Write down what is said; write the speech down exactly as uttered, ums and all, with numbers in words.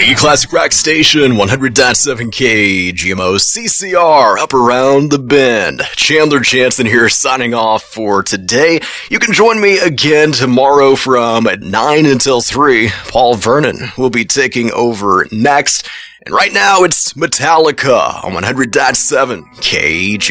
The Classic Rock Station, one hundred point seven K, G M O C C R, up around the bend. Chandler Jansen here signing off for today. You can join me again tomorrow from nine until three. Paul Vernon will be taking over next. And right now it's Metallica on one hundred point seven K G M O.